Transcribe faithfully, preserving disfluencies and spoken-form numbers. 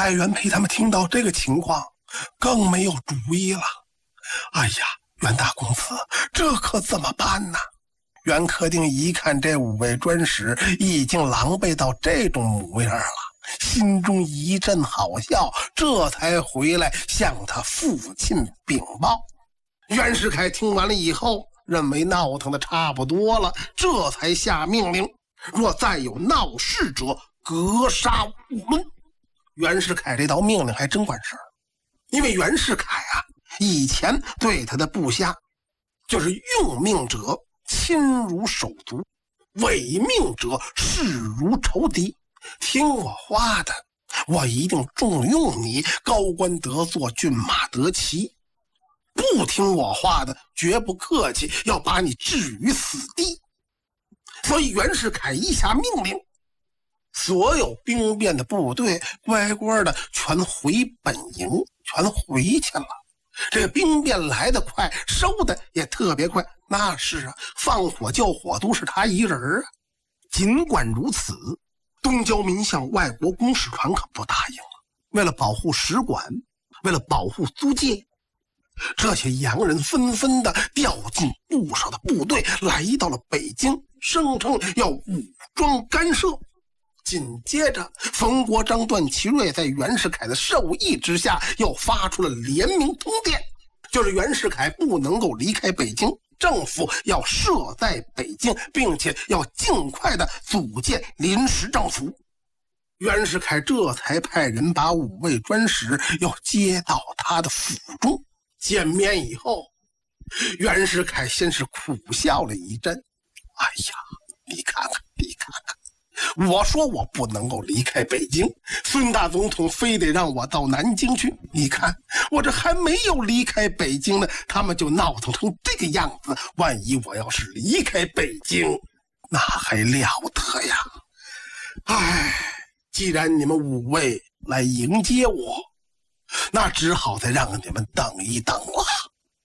戴元培他们听到这个情况，更没有主意了。哎呀，袁大公子，这可怎么办呢？袁克定一看这五位专使已经狼狈到这种模样了，心中一阵好笑，这才回来向他父亲禀报。袁世凯听完了以后，认为闹腾的差不多了，这才下命令，若再有闹事者，格杀勿论。袁世凯这道命令还真管事儿，因为袁世凯啊，以前对他的部下就是用命者亲如手足，违命者视如仇敌。听我话的，我一定重用你，高官得坐，骏马得骑；不听我话的，绝不客气，要把你置于死地。所以袁世凯一下命令，所有兵变的部队乖乖的全回本营，全回去了。这个兵变来得快，收的也特别快。那是啊，放火救火都是他一人啊。尽管如此，东交民向外国公使团可不答应了。为了保护使馆，为了保护租界，这些洋人纷纷的调进不少的部队，来到了北京，声称要武装干涉。紧接着，冯国璋、段祺瑞在袁世凯的授意之下，又发出了联名通电，就是袁世凯不能够离开北京，政府要设在北京，并且要尽快的组建临时政府。袁世凯这才派人把五位专使要接到他的府中。见面以后，袁世凯先是苦笑了一阵，哎呀，你看看，你看看。我说我不能够离开北京，孙大总统非得让我到南京去。你看我这还没有离开北京呢，他们就闹腾成这个样子。万一我要是离开北京，那还了得呀！唉，既然你们五位来迎接我，那只好再让你们等一等了。